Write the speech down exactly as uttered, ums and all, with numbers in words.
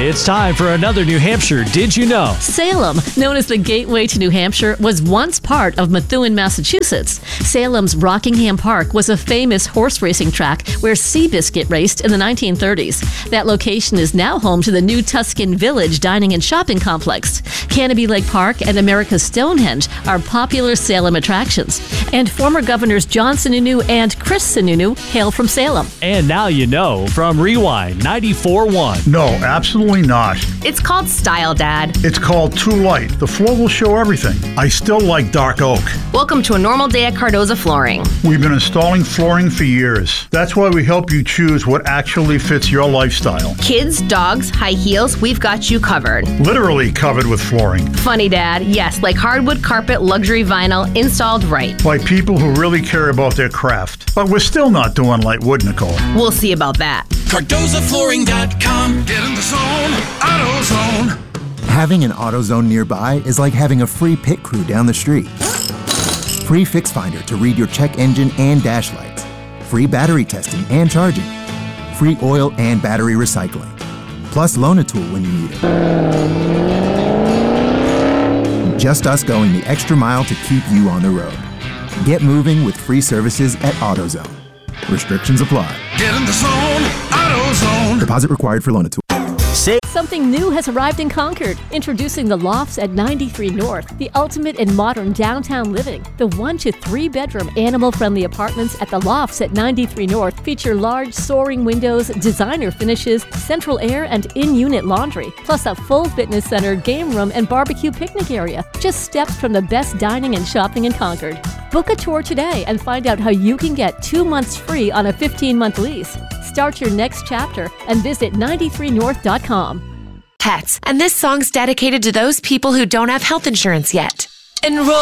It's time for another New Hampshire Did You Know? Salem, known as the gateway to New Hampshire, was once part of Methuen, Massachusetts. Salem's Rockingham Park was a famous horse racing track where Seabiscuit raced in the nineteen thirties. That location is now home to the new Tuscan Village dining and shopping complex. Canopy Lake Park and America's Stonehenge are popular Salem attractions. And former governors John Sununu and Chris Sununu hail from Salem. And now you know from Rewind ninety-four point one. No, absolutely not. It's called Style, Dad. It's called Too Light. The floor will show everything. I still like dark oak. Welcome to a normal day at Cardoza Flooring. We've been installing flooring for years. That's why we help you choose what actually fits your lifestyle. Kids, dogs, high heels, we've got you covered. Literally covered with flooring. Funny, Dad. Yes, like hardwood, carpet, luxury vinyl, installed right. By people who really care about their craft. But we're still not doing light wood, Nicole. We'll see about that. Cardoza Flooring dot com. Get in the zone. AutoZone. Having an AutoZone nearby is like having a free pit crew down the street. Free Fix Finder to read your check engine and dash lights. Free battery testing and charging. Free oil and battery recycling. Plus Loan-A-Tool when you need it. Just us going the extra mile to keep you on the road. Get moving with free services at AutoZone. Restrictions apply. Get in the zone. AutoZone. Deposit required for Loan-A-Tool. Something new has arrived in Concord. Introducing the Lofts at ninety-three North, the ultimate in modern downtown living. The one to three bedroom animal-friendly apartments at the Lofts at ninety-three North feature large soaring windows, designer finishes, central air, and in-unit laundry, plus a full fitness center, game room, and barbecue picnic area. Just steps from the best dining and shopping in Concord. Book a tour today and find out how you can get two months free on a fifteen-month lease. Start your next chapter and visit ninety-three north dot com. Pets, and this song's dedicated to those people who don't have health insurance yet. Enroll